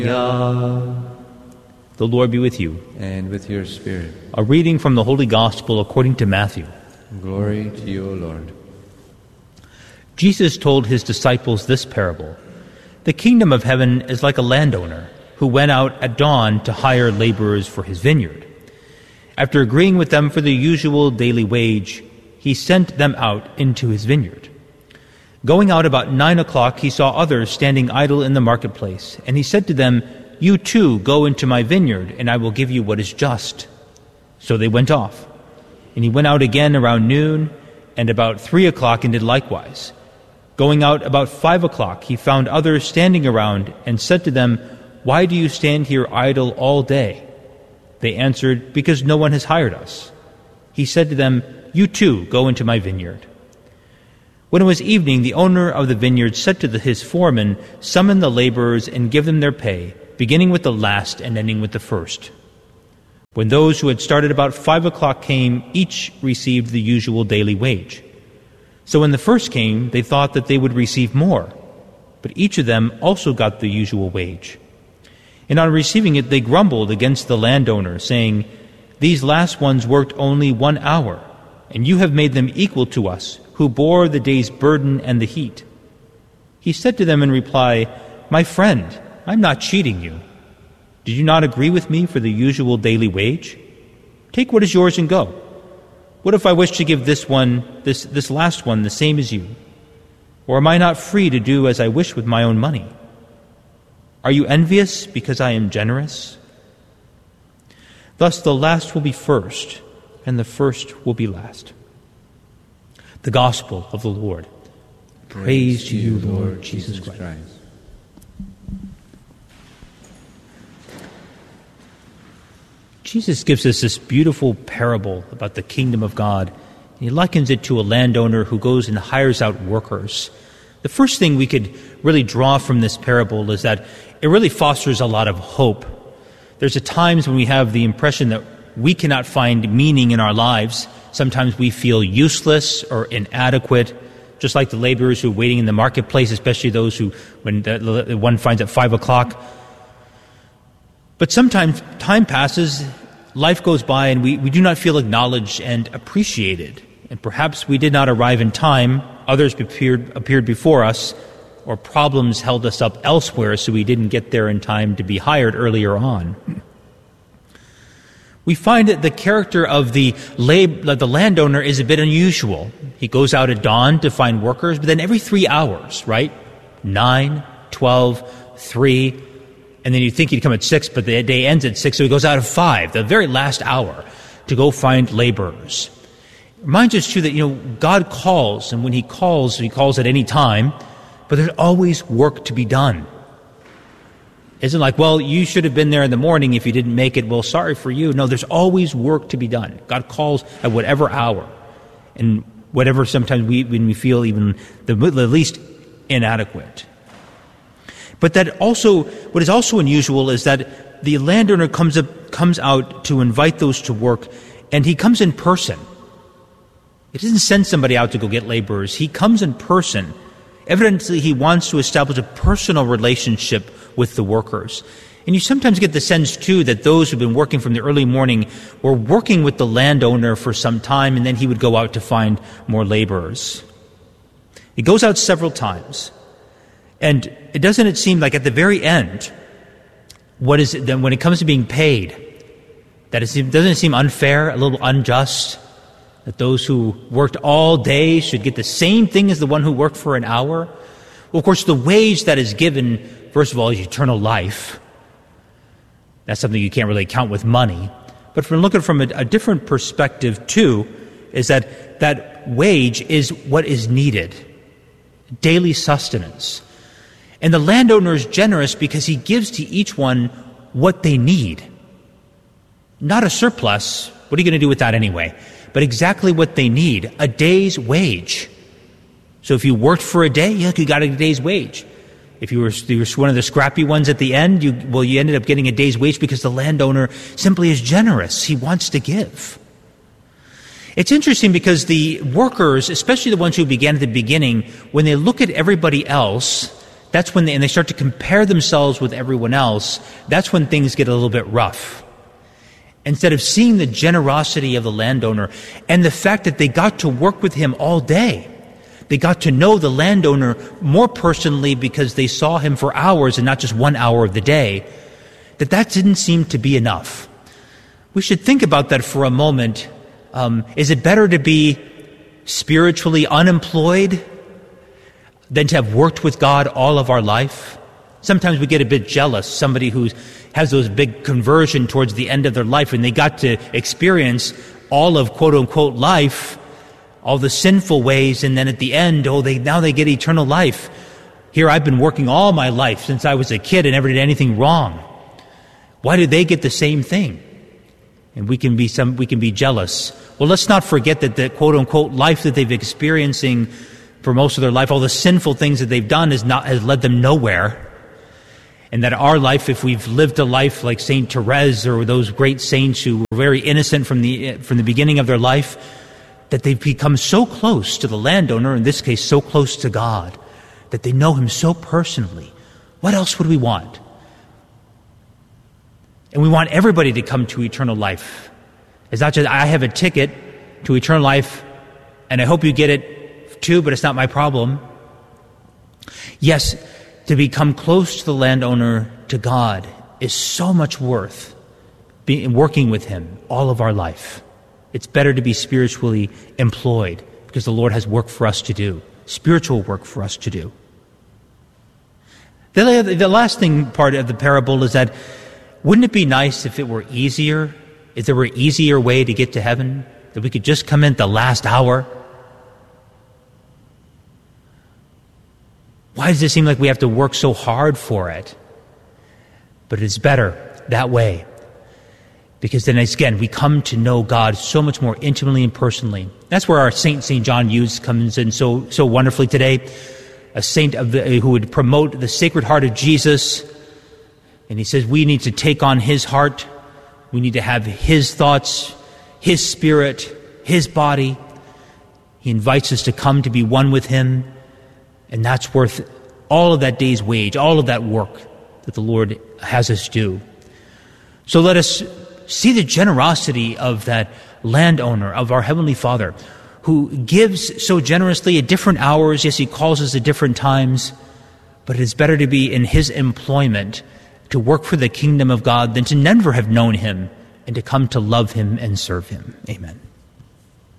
The Lord be with you. And with your spirit. A reading from the Holy Gospel according to Matthew. Glory to you, O Lord. Jesus told his disciples this parable. The kingdom of heaven is like a landowner who went out at dawn to hire laborers for his vineyard. After agreeing with them for the usual daily wage, he sent them out into his vineyard. Going out about 9 o'clock, he saw others standing idle in the marketplace, and he said to them, "You too go into my vineyard, and I will give you what is just." So they went off. And he went out again around noon, and about 3 o'clock, and did likewise. Going out about 5 o'clock, he found others standing around, and said to them, "Why do you stand here idle all day?" They answered, "Because no one has hired us." He said to them, "You too go into my vineyard." When it was evening, the owner of the vineyard said to his foreman, "Summon the laborers and give them their pay, beginning with the last and ending with the first." When those who had started about 5 o'clock came, each received the usual daily wage. So when the first came, they thought that they would receive more, but each of them also got the usual wage. And on receiving it, they grumbled against the landowner, saying, "These last ones worked only 1 hour, and you have made them equal to us, who bore the day's burden and the heat." He said to them in reply, "My friend, I'm not cheating you. Did you not agree with me for the usual daily wage? Take what is yours and go. What if I wish to give this last one the same as you? Or am I not free to do as I wish with my own money? Are you envious because I am generous?" Thus the last will be first, and the first will be last. The Gospel of the Lord. Praise to you, Lord Jesus Christ. Jesus gives us this beautiful parable about the kingdom of God. He likens it to a landowner who goes and hires out workers. The first thing we could really draw from this parable is that it really fosters a lot of hope. There's times when we have the impression that we cannot find meaning in our lives. Sometimes we feel useless or inadequate, just like the laborers who are waiting in the marketplace, especially those who, when the one finds at 5 o'clock. But sometimes time passes, life goes by, and we do not feel acknowledged and appreciated. And perhaps we did not arrive in time, others appeared before us, or problems held us up elsewhere, so we didn't get there in time to be hired earlier on. We find that the character of the landowner is a bit unusual. He goes out at dawn to find workers, but then every 3 hours, right? 9, 12, 3, and then you'd think he'd come at 6, but the day ends at 6, so he goes out at 5, the very last hour, to go find laborers. It reminds us, too, that, God calls, and when he calls at any time, but there's always work to be done. Isn't like, well, you should have been there in the morning if you didn't make it. Well, sorry for you. No, there's always work to be done. God calls at whatever hour, and whatever sometimes when we feel even the least inadequate. But that also, what is also unusual is that the landowner comes out to invite those to work, and he comes in person. It doesn't send somebody out to go get laborers. He comes in person. Evidently, he wants to establish a personal relationship with the workers. And you sometimes get the sense, too, that those who've been working from the early morning were working with the landowner for some time, and then he would go out to find more laborers. He goes out several times. And doesn't it seem like at the very end, what is it then when it comes to being paid, that doesn't it seem unfair, a little unjust, that those who worked all day should get the same thing as the one who worked for an hour? Well, of course, the wage that is given, first of all, is eternal life. That's something you can't really count with money. But from looking from a different perspective, too, is that wage is what is needed. Daily sustenance. And the landowner is generous because he gives to each one what they need. Not a surplus. What are you going to do with that anyway? But exactly what they need, a day's wage. So if you worked for a day, you got a day's wage. If you were one of the scrappy ones at the end, you ended up getting a day's wage because the landowner simply is generous. He wants to give. It's interesting because the workers, especially the ones who began at the beginning, when they look at everybody else, That's when they start to compare themselves with everyone else. That's when things get a little bit rough. Instead of seeing the generosity of the landowner and the fact that they got to work with him all day, they got to know the landowner more personally because they saw him for hours and not just 1 hour of the day, that didn't seem to be enough. We should think about that for a moment. Is it better to be spiritually unemployed than to have worked with God all of our life? Sometimes we get a bit jealous, somebody who has those big conversion towards the end of their life and they got to experience all of quote-unquote life, all the sinful ways, and then at the end, now they get eternal life. Here I've been working all my life since I was a kid and never did anything wrong. Why do they get the same thing? And we can be jealous. Well, let's not forget that the quote-unquote life that they've experiencing for most of their life, all the sinful things that they've done has led them nowhere. And that our life, if we've lived a life like Saint Therese or those great saints who were very innocent from the beginning of their life, that they've become so close to the landowner, in this case so close to God, that they know him so personally. What else would we want? And we want everybody to come to eternal life. It's not just, I have a ticket to eternal life, and I hope you get it too, but it's not my problem. Yes, to become close to the landowner, to God, is so much worth working with him all of our life. It's better to be spiritually employed because the Lord has work for us to do, spiritual work for us to do. The last part of the parable is that wouldn't it be nice if it were easier, if there were an easier way to get to heaven, that we could just come in at the last hour? Why does it seem like we have to work so hard for it? But it's better that way. Because then again, we come to know God so much more intimately and personally. That's where our St. John Hughes comes in so wonderfully today. A saint who would promote the Sacred Heart of Jesus. And he says we need to take on his heart. We need to have his thoughts, his spirit, his body. He invites us to come to be one with him. And that's worth all of that day's wage, all of that work that the Lord has us do. So let us see the generosity of that landowner, of our Heavenly Father, who gives so generously at different hours. Yes, he calls us at different times, but it is better to be in his employment to work for the kingdom of God than to never have known him and to come to love him and serve him. Amen.